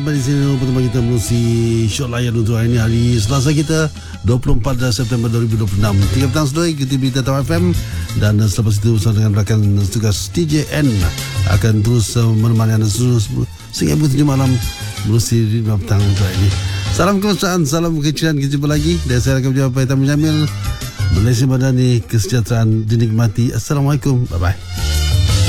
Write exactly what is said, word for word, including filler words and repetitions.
Di sini pertemuan kita menerusi Syok Layan untuk hari ini, hari Selasa kita dua puluh empat September dua ribu dua puluh enam. Tiga petang sudah ikuti berita Tama F M, dan selepas itu bersama dengan rakan tugas T J N akan terus menemani anda terus sehingga pukul tujuh malam menerusi lima petang untuk hari ini. Salam kemesraan, salam kecilan, kita jumpa lagi. Dan saya akan menjawab Pak Hitam Jamil. Malaysia Madani, kesejahteraan dinikmati. Assalamualaikum, bye bye.